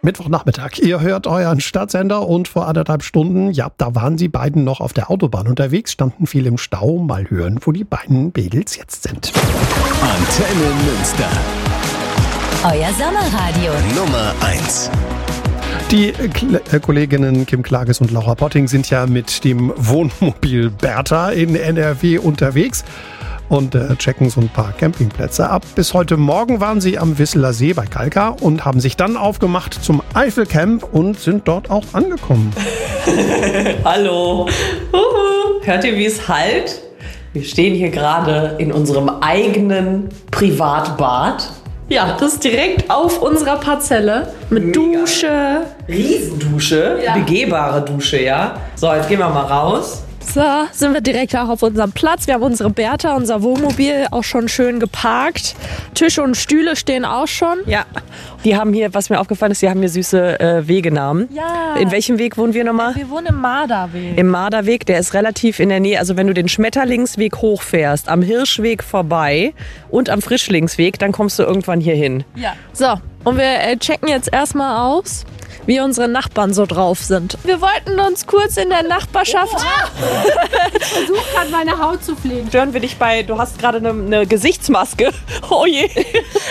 Mittwochnachmittag. Ihr hört euren Stadtsender und vor 1,5 Stunden, ja, da waren die beiden noch auf der Autobahn unterwegs, standen viel im Stau. Mal hören, wo die beiden Mädels jetzt sind. Antenne Münster. Euer Sommerradio. Nummer 1. Die Kolleginnen Kim Klages und Laura Potting sind ja mit dem Wohnmobil Bertha in NRW unterwegs und checken so ein paar Campingplätze ab. Bis heute Morgen waren sie am Wisseler See bei Kalka und haben sich dann aufgemacht zum Eifelcamp und sind dort auch angekommen. Hallo. Hört ihr, wie es hallt? Wir stehen hier gerade in unserem eigenen Privatbad. Ja, das ist direkt auf unserer Parzelle mit Mega. Dusche. Riesendusche, ja. Begehbare Dusche, ja. So, jetzt gehen wir mal raus. So, sind wir direkt auch auf unserem Platz. Wir haben unsere Bertha, unser Wohnmobil, auch schon schön geparkt. Tische und Stühle stehen auch schon. Ja, die haben hier, was mir aufgefallen ist, die haben hier süße Wegenamen. Ja. In welchem Weg wohnen wir nochmal? Wir wohnen im Marderweg. Im Marderweg, der ist relativ in der Nähe. Also wenn du den Schmetterlingsweg hochfährst, am Hirschweg vorbei und am Frischlingsweg, dann kommst du irgendwann hier hin. Ja. So, und wir checken jetzt erstmal aus, wie unsere Nachbarn so drauf sind. Wir wollten uns kurz in der Nachbarschaft... Ich versuche gerade meine Haut zu pflegen. Stören wir dich bei... Du hast gerade eine Gesichtsmaske. Oh je. Ich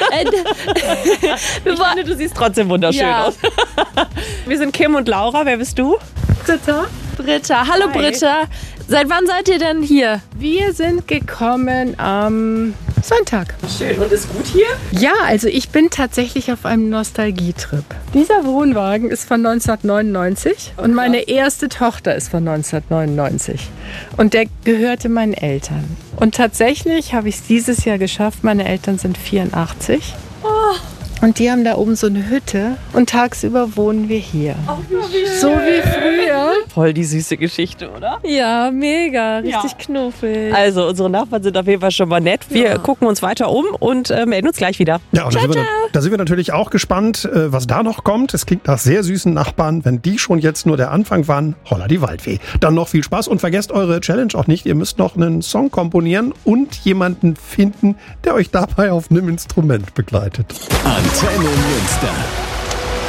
finde, du siehst trotzdem wunderschön aus. Wir sind Kim und Laura. Wer bist du? Britta. Hallo. Hi. Britta. Seit wann seid ihr denn hier? Wir sind gekommen am Sonntag. Schön. Und ist gut hier? Ja, also ich bin tatsächlich auf einem Nostalgietrip. Dieser Wohnwagen ist von 1999 und meine erste Tochter ist von 1999. Und der gehörte meinen Eltern. Und tatsächlich habe ich es dieses Jahr geschafft. Meine Eltern sind 84. Und die haben da oben so eine Hütte und tagsüber wohnen wir hier. Oh, wie schön. So wie früher. Voll die süße Geschichte, oder? Ja, mega. Richtig knuffig. Also unsere Nachbarn sind auf jeden Fall schon mal nett. Wir gucken uns weiter um und melden uns gleich wieder. Ja, und da sind wir natürlich auch gespannt, was da noch kommt. Es klingt nach sehr süßen Nachbarn. Wenn die schon jetzt nur der Anfang waren, holla die Waldfee. Dann noch viel Spaß und vergesst eure Challenge auch nicht. Ihr müsst noch einen Song komponieren und jemanden finden, der euch dabei auf einem Instrument begleitet. Antenne Münster.